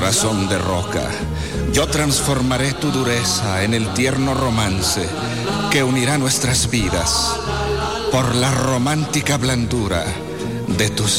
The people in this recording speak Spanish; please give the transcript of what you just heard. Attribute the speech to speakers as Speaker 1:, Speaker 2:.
Speaker 1: corazón de roca. Yo transformaré tu dureza en el tierno romance que unirá nuestras vidas por la romántica blandura de tus